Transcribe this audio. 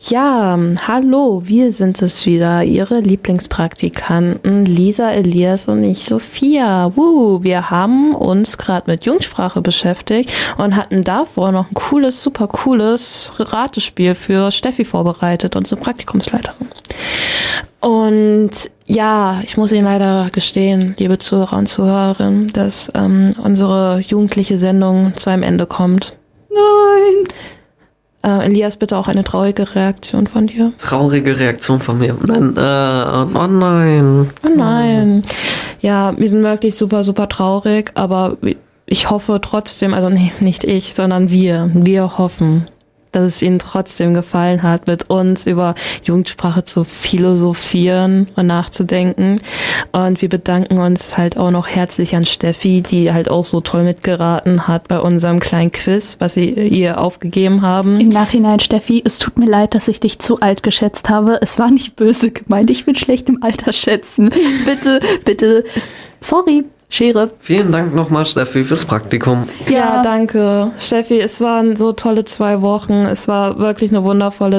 Ja, hallo, wir sind es wieder, Ihre Lieblingspraktikanten Lisa, Elias und ich, Sophia. Wir haben uns gerade mit Jugendsprache beschäftigt und hatten davor noch ein super cooles Ratespiel für Steffi vorbereitet, unsere Praktikumsleiterin. Und ja, ich muss Ihnen leider gestehen, liebe Zuhörer und Zuhörerinnen, dass unsere jugendliche Sendung zu einem Ende kommt. Nein. Elias, bitte auch eine traurige Reaktion von dir. Traurige Reaktion von mir. Nein, oh nein. Oh nein. Ja, wir sind wirklich super, super traurig, aber ich hoffe trotzdem, also nee, nicht ich, sondern wir hoffen, dass es Ihnen trotzdem gefallen hat, mit uns über Jugendsprache zu philosophieren und nachzudenken. Und wir bedanken uns halt auch noch herzlich an Steffi, die halt auch so toll mitgeraten hat bei unserem kleinen Quiz, was sie ihr aufgegeben haben. Im Nachhinein, Steffi, es tut mir leid, dass ich dich zu alt geschätzt habe. Es war nicht böse gemeint. Ich bin schlecht im Alter schätzen. Bitte. Sorry. Schere. Vielen Dank nochmal, Steffi, fürs Praktikum. Ja, danke. Steffi, es waren so tolle 2 Wochen. Es war wirklich eine wundervolle